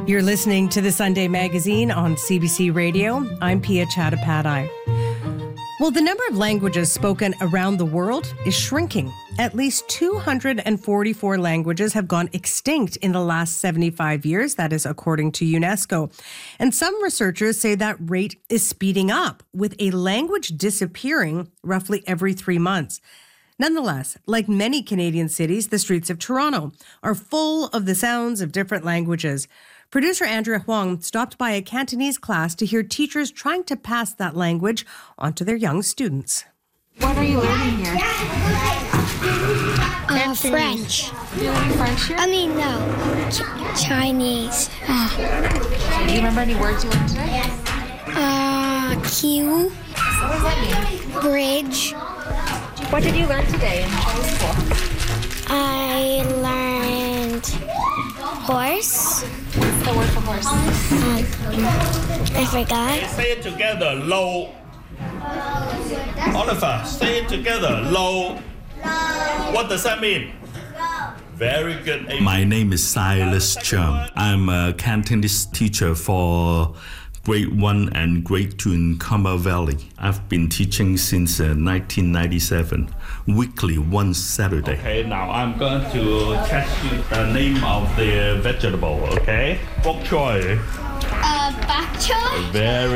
You're listening to the Sunday Magazine on CBC Radio. I'm Pia Chattopadhyay. Well, the number of languages spoken around the world is shrinking. At least 244 languages have gone extinct in the last 75 years. That is according to UNESCO. And some researchers say that rate is speeding up, with a language disappearing roughly every 3 months. Nonetheless, like many Canadian cities, the streets of Toronto are full of the sounds of different languages. Producer Andrea Huang stopped by a Cantonese class to hear teachers trying to pass that language on to their young students. What are you learning here? French. You're learning French here? No, Chinese. Do you remember any words you learned today? Q, What does that mean? bridge. What did you learn today in Chinese school? I learned horse. What's the word for horse? I forgot. Say it together, low. Oliver, say it together, low. What does that mean? Very good. My name is Silas Chum. I'm a Cantonese teacher for Grade 1 and Grade 2 in Carmel Valley. I've been teaching since 1997, weekly, one Saturday. Okay, now I'm going to text you the name of the vegetable, okay? Bok choy. Bok choy. Very